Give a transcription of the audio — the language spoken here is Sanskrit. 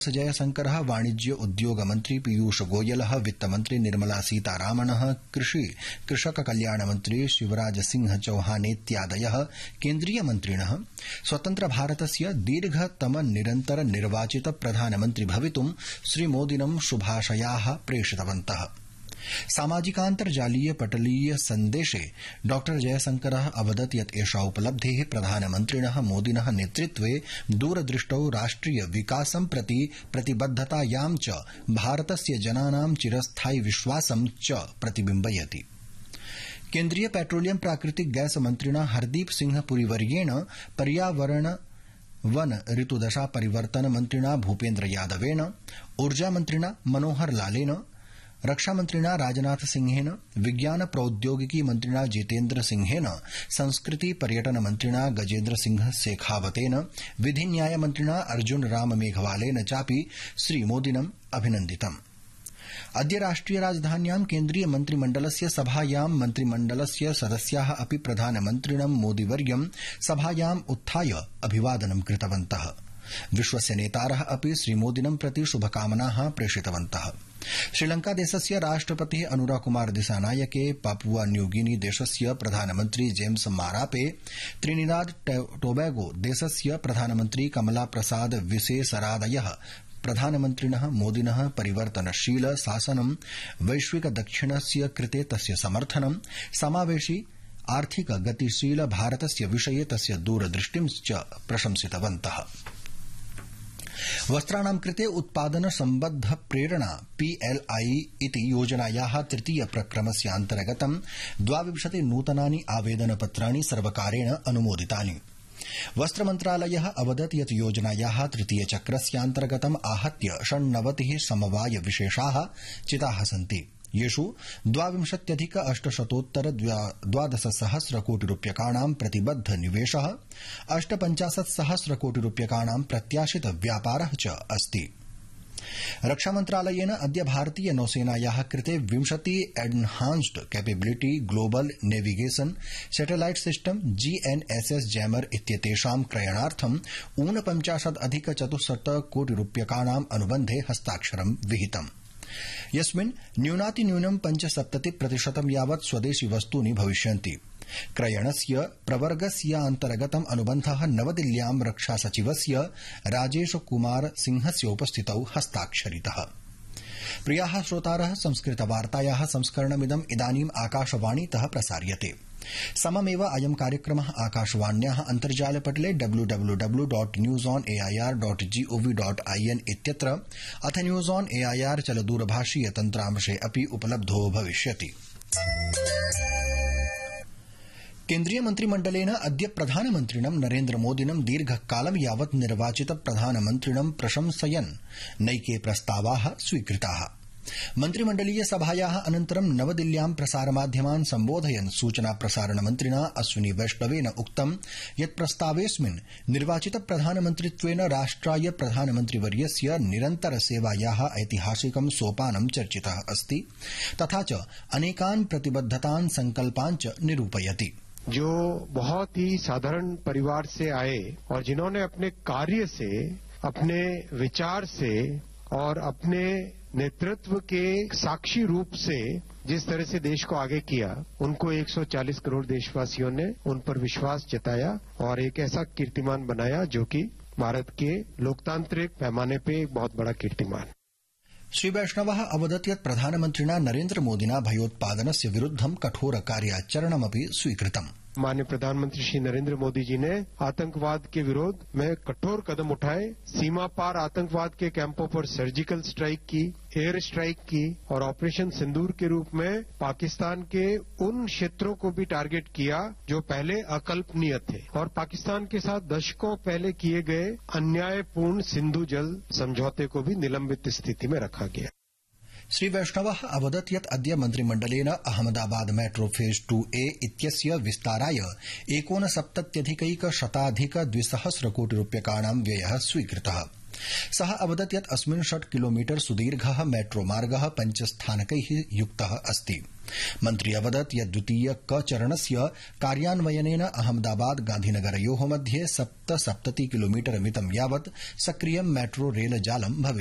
जयशंकरः, वाणिज्य उद्योग मंत्री पीयूष गोयलः, वित्तमंत्री निर्मला सीतारामनः, कृषक कल्याण मंत्री शिवराज सिंह चौहानेत्यादयः केन्द्रीय मन्त्रिणः स्वतन्त्र भारतस्य दीर्घतम निरन्तर निर्वाचित प्रधानमन्त्री भवितुं श्रीमोदिनं शुभाशयाः प्रेषितवन्तः। सामाजिकान्तर्जालीय पटलीय सन्देशे डॉ जयशंकरः अवदत् यत् एषा उपलब्धिः प्रधानमन्त्रिणः मोदिनः नेतृत्वे दूरदृष्टौ राष्ट्रिय विकासं प्रति प्रतिबद्धतायां च भारतस्य जनानां चिरस्थायि विश्वासं च प्रतिबिम्बयति। केन्द्रीय पेट्रोलियम प्राकृतिक गैस मन्त्रिणा हरदीप सिंह पुरीवर्येण पर्यावरण वन ऋतुदशा परिवर्तन मन्त्रिणा भूपेन्द्र यादवेन, ऊर्जामन्त्रिणा मनोहर लालेन, रक्षामन्त्रिणा राजनाथ सिंहेन, विज्ञान प्रौद्योगिकी मन्त्रिणा जितेन्द्र सिंहेन, संस्कृति पर्यटन मन्त्रिणा गजेन्द्र सिंह शेखावतेन, विधि न्याय मन्त्रिणा अर्जुन राम मेघवालेन चापि श्रीमोदिनं अभिनन्दितम्। अद्य राष्ट्रिय राजधान्यां केन्द्रीय मन्त्रिमण्डलस्य सभायां मन्त्रिमण्डलस्य सदस्याः अपि प्रधानमन्त्रिणं मोदिवर्यं सभायाम् उत्थाय अभिवादनं कृतवन्तः। विश्वस्य नेतारः अपि श्रीमोदिनं प्रति शुभकामनाः प्रेषितवन्तः। श्रीलंकादेशस्य राष्ट्रपतिः अनुराकुमार दिसानायके, पापुआ न्यूगिनी देशस्य प्रधानमन्त्री जेम्स मारापे, त्रिनिदाद टोबैगो देशस्य प्रधानमन्त्री कमला प्रसाद विशेषरादयः प्रधानमन्त्रिणः मोदिनः परिवर्तनशील शासनं, वैश्विक दक्षिणस्य कृते तस्य समर्थनं, समावेशी आर्थिक गतिशील भारतस्य विषये तस्य दूरदृष्टिं च प्रशंसितवन्तः। वस्त्राणां कृते उत्पादन सम्बद्ध प्रेरणा PLI इति योजनायाः तृतीय प्रक्रमस्यान्तर्गतं 22 नूतनानि आवेदनपत्राणि सर्वकारेण अनुमोदितानि। वस्त्रमन्त्रालयः अवदत् यत् योजनायाः तृतीय चक्रस्यान्तर्गतं आहत्य 96 समवाय विशेषाः चिताः सन्ति, येषु 22,800 12,000 कोटि रूप्यकाणां प्रतिबद्ध निवेशः, 58,000 कोटि रूप्यकाणां प्रत्याशित व्यापारः च अस्ति। रक्षामन्त्रालयेन अद्य भारतीय नौसेनायाः कृते 20 एन्हान्स्ड capability global navigation satellite system GNSS jammer इत्येतेषां क्रयणार्थं 49,400 कोटि रूप्यकाणां अनुबन्धे हस्ताक्षरं विहितम्, यस्मिन् न्यूनातिन्यूनं 75% यावत् स्वदेशी वस्तूनि भविष्यन्ति। क्रयणस्य प्रवर्गस्यान्तर्गतम् अनुबन्धः नवदिल्ल्यां रक्षासचिवस्य राजेश कुमार सिंहस्य उपस्थितौ हस्ताक्षरितः। प्रियाः श्रोतारः, संस्कृतवार्तायाः संस्करणमिदम् इदानीम् आकाशवाणीतः प्रसार्यते। सममेव अयं कार्यक्रमः आकाशवाण्याः अन्तर्जालपटले www.newsonair.gov.in इत्यत्र अथ न्यूज ऑन एआईआर चलदूरभाषीय तन्त्रांशे अपि उपलब्धो भविष्यति। केन्द्रीय मन्त्रिमण्डलेन अद्य प्रधानमन्त्रिणं नरेन्द्र मोदिनं दीर्घकालं यावत् निर्वाचित प्रधानमन्त्रिणं प्रशंसयन् नैके प्रस्तावाः स्वीकृताः। मन्त्रिमण्डलीय सभायाः अनन्तरं नवदिल्ल्यां प्रसारमाध्यमान् सम्बोधयन् सूचना प्रसारण मन्त्रिणा अश्विनी वैष्णवेन उक्तं यत् प्रस्तावेऽस्मिन् निर्वाचित प्रधानमन्त्रित्वेन राष्ट्राय प्रधानमन्त्रिवर्यस्य निरन्तर सेवायाः ऐतिहासिकं सोपानं चर्चितः अस्ति, तथा च अनेकान् प्रतिबद्धतान् संकल्पान् च निरूपयति। जो बहुत ही साधारण परिवार से आए और जिन्होंने अपने कार्य से, अपने विचार से और अपने नेतृत्व के साक्षी रूप से जिस तरह से देश को आगे किया, उनको 140 करोड़ देशवासियों ने उन पर विश्वास जताया और एक ऐसा कीर्तिमान बनाया जो कि भारत के लोकतांत्रिक पैमाने पे एक बहुत बड़ा कीर्तिमान। श्री वैष्णवः अवदत् यत् प्रधानमन्त्रिणा नरेन्द्र मोदिना भयोत्पादनस्य विरुद्धं कठोर कार्याचरणमपि स्वीकृतम्। माननीय प्रधानमंत्री श्री नरेंद्र मोदी जी ने आतंकवाद के विरोध में कठोर कदम उठाए, सीमा पार आतंकवाद के कैंपों पर सर्जिकल स्ट्राइक की, एयर स्ट्राइक की और ऑपरेशन सिंदूर के रूप में पाकिस्तान के उन क्षेत्रों को भी टारगेट किया जो पहले अकल्पनीय थे और पाकिस्तान के साथ दशकों पहले किए गए अन्यायपूर्ण सिंधु जल समझौते को भी निलंबित स्थिति में रखा गया। श्री वैष्णवः अवदत् यत् अद्य मन्त्रिमण्डलेन अहमदाबाद मेट्रो फेज 2A इत्यस्य विस्ताराय 69,100 कोटि रूप्यकाणां व्ययः स्वीकृतः। सः अवदत् यत् अस्मिन् 6 किलोमीटर सुदीर्घः मेट्रो मार्गः 5 स्थानकैः युक्तः अस्ति। मन्त्री अवदत् यत् द्वितीय क चरणस्य कार्यान्वयनेन अहमदाबाद गांधीनगरयोः मध्ये 77 किलोमीटर मितं यावत् सक्रियं मेट्रो रेल जालं भविष्यति।